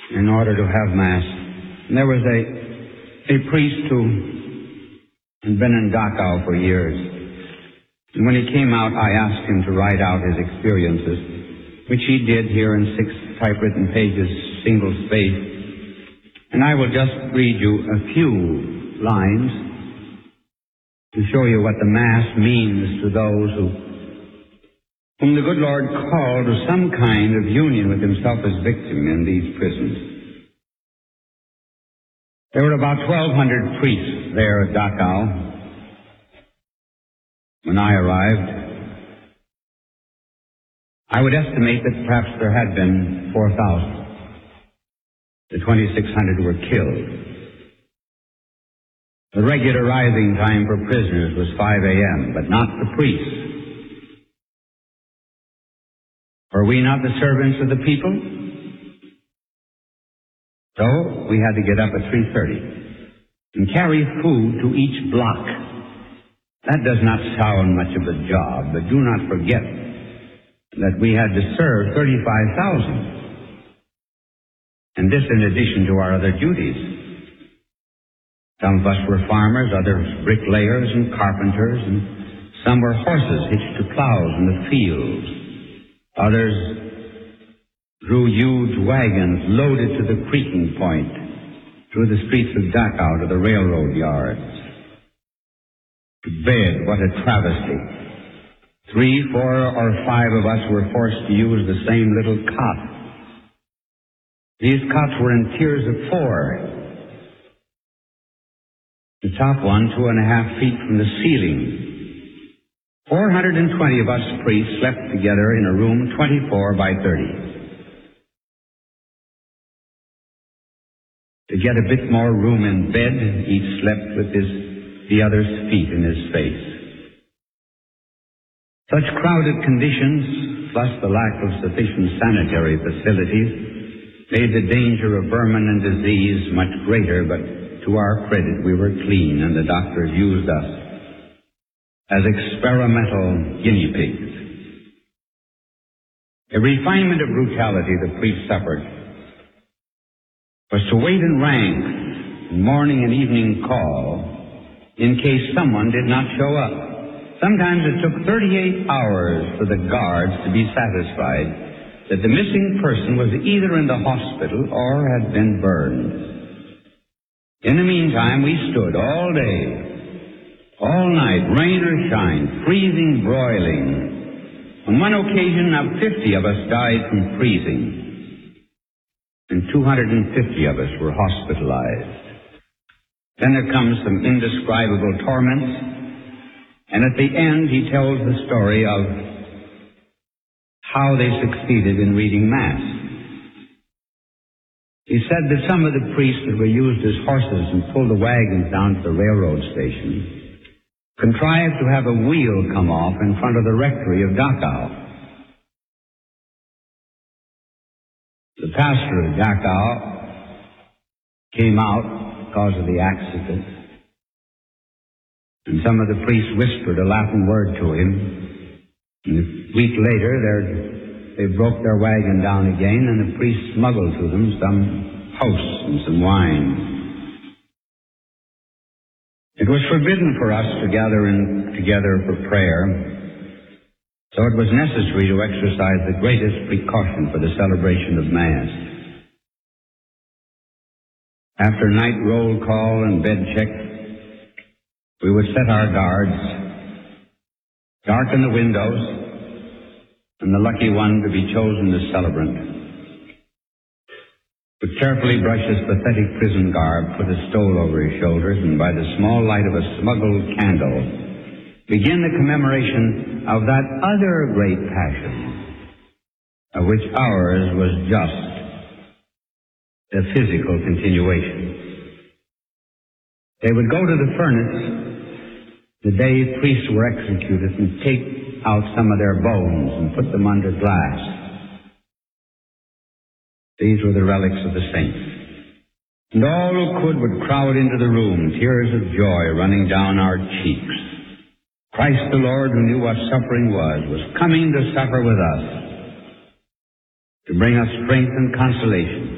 in order to have Mass. And there was a priest who had been in Dachau for years. And when he came out, I asked him to write out his experiences, which he did here in 6 typewritten pages, single-spaced. And I will just read you a few lines to show you what the Mass means to those whom the good Lord called to some kind of union with himself as victim in these prisons. There were about 1,200 priests there at Dachau when I arrived. I would estimate that perhaps there had been 4,000. The 2,600 who were killed. The regular rising time for prisoners was 5 a.m., but not the priests. Were we not the servants of the people? So we had to get up at 3:30 and carry food to each block. That does not sound much of a job, but do not forget that we had to serve 35,000. And this in addition to our other duties. Some of us were farmers, others bricklayers and carpenters, and some were horses hitched to plows in the fields. Others drew huge wagons loaded to the creaking point through the streets of Dachau to the railroad yards. To bed, what a travesty. 3, 4, or 5 of us were forced to use the same little cot. These cots were in tiers of 4. The top one 2.5 feet from the ceiling. 420 of us priests slept together in a room 24 by 30. To get a bit more room in bed, each slept with the other's feet in his face. Such crowded conditions, plus the lack of sufficient sanitary facilities, made the danger of vermin and disease much greater, but to our credit we were clean, and the doctors used us as experimental guinea pigs. A refinement of brutality the priests suffered was to wait in ranks, morning and evening call, in case someone did not show up. Sometimes it took 38 hours for the guards to be satisfied that the missing person was either in the hospital or had been burned. In the meantime, we stood all day, all night, rain or shine, freezing, broiling. On one occasion, 50 of us died from freezing, and 250 of us were hospitalized. Then there comes some indescribable torments, and at the end he tells the story of how they succeeded in reading Mass. He said that some of the priests that were used as horses and pulled the wagons down to the railroad station contrived to have a wheel come off in front of the rectory of Dachau. The pastor of Dachau came out because of the accident, and some of the priests whispered a Latin word to him. And a week later, they broke their wagon down again, and the priest smuggled to them some house and some wine. It was forbidden for us to gather together for prayer, so it was necessary to exercise the greatest precaution for the celebration of Mass. After night roll call and bed check, we would set our guards, darken the windows, and the lucky one to be chosen as celebrant would carefully brush his pathetic prison garb, put a stole over his shoulders, and by the small light of a smuggled candle, begin the commemoration of that other great passion, of which ours was just a physical continuation. They would go to the furnace the day priests were executed and take out some of their bones and put them under glass. These were the relics of the saints. And all who could would crowd into the room, tears of joy running down our cheeks. Christ the Lord, who knew what suffering was coming to suffer with us, to bring us strength and consolation.